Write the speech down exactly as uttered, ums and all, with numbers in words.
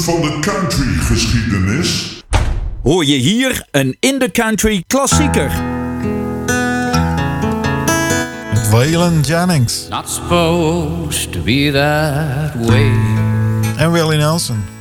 Van de country-geschiedenis hoor je hier een In the Country klassieker. Met Waylon Jennings Not supposed to be that way. en Willie Nelson.